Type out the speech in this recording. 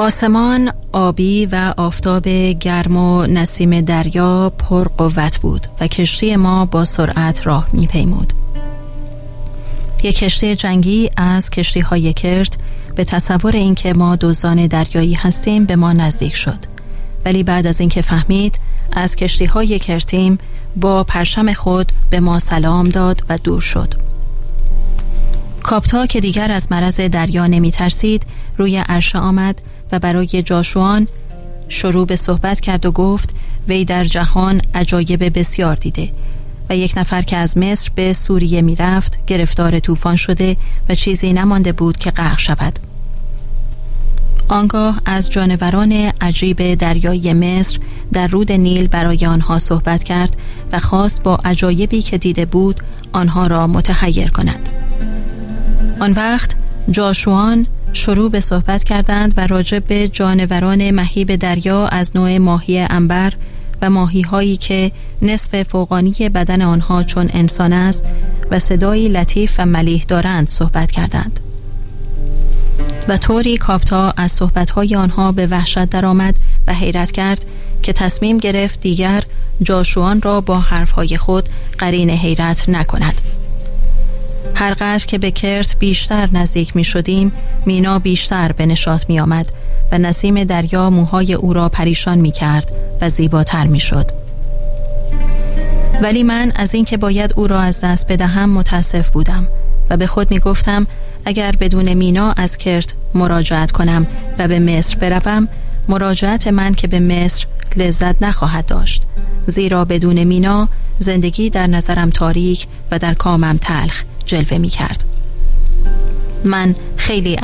آسمان آبی و آفتاب گرم و نسیم دریا پر قوت بود و کشتی ما با سرعت راه می‌پیمود. یک کشتی جنگی از کشتی‌های کرت به تصور اینکه ما دزدان دریایی هستیم به ما نزدیک شد، ولی بعد از اینکه فهمید از کشتی‌های کرتیم با پرچم خود به ما سلام داد و دور شد. کاپتا که دیگر از مرض دریا نمی ترسید روی عرشه آمد و برای جاشوان شروع به صحبت کرد و گفت وی در جهان عجایب بسیار دیده و یک نفر که از مصر به سوریه می رفت گرفتار طوفان شده و چیزی نمانده بود که غرق شود. آنگاه از جانوران عجیب دریای مصر در رود نیل برای آنها صحبت کرد و خواست با عجایبی که دیده بود آنها را متحیر کند. آن وقت جاشوان شروع به صحبت کردند و راجع به جانوران مهیب دریا از نوع ماهی عنبر و ماهی هایی که نصف فوقانی بدن آنها چون انسان است و صدایی لطیف و ملیح دارند صحبت کردند. و طوری کاپتا از صحبت‌های آنها به وحشت درآمد و حیرت کرد که تصمیم گرفت دیگر جاشوان را با حرفهای خود قرین حیرت نکند. هر قدر که به کرت بیشتر نزدیک می شدیم مینا بیشتر به نشاط می آمد و نسیم دریا موهای او را پریشان می کرد و زیباتر می شد. ولی من از این که باید او را از دست بدهم متاسف بودم و به خود می گفتم اگر بدون مینا از کرت مراجعت کنم و به مصر بروم، مراجعت من که به مصر لذت نخواهد داشت، زیرا بدون مینا زندگی در نظرم تاریک و در کامم تلخ جلوه می کرد. من خیلی